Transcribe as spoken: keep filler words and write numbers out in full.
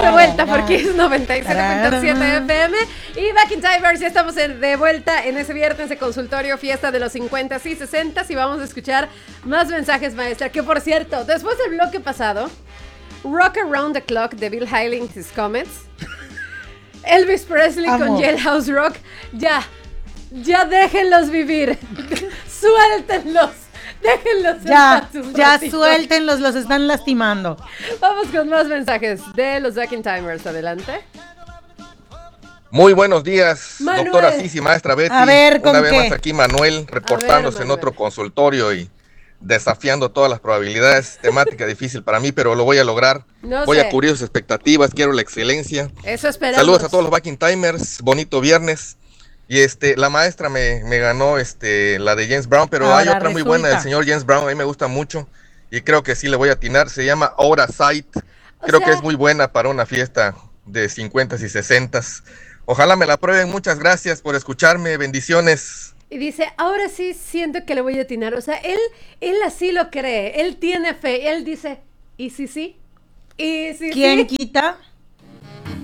de vuelta por Kiss noventa y siete punto siete F M y Back in Timers. Ya estamos en, de vuelta en ese viernes de consultorio, fiesta de los cincuenta y sesenta, y vamos a escuchar más mensajes, maestra. Que por cierto, después del bloque pasado, Rock Around the Clock de Bill Haley and His Comets, Elvis Presley Amo. Con Jailhouse Rock, ya, ya déjenlos vivir, suéltenlos. Déjenlos ya, ya suéltenlos, los están lastimando. Vamos con más mensajes de los Back in Timers. Adelante. Muy buenos días, Manuel. Doctora Sisi, maestra Betty. A ver, ¿con Una vez qué? más aquí Manuel, reportándose ver, en otro consultorio y desafiando todas las probabilidades. Temática difícil para mí, pero lo voy a lograr. No voy sé. a cubrir sus expectativas, quiero la excelencia. Eso esperamos. Saludos a todos los Back in Timers, bonito viernes. Y este, la maestra me, me ganó este, la de James Brown, pero Ahora hay otra resulta. muy buena del señor James Brown, a mí me gusta mucho y creo que sí le voy a atinar, se llama Aura Sight, creo o sea, que es muy buena para una fiesta de cincuentas y sesentas. Ojalá me la prueben, muchas gracias por escucharme, bendiciones. Y dice, ahora sí siento que le voy a atinar, o sea, él, él así lo cree, él tiene fe, él dice, ¿y sí sí? ¿Y sí ¿Quién sí? quita?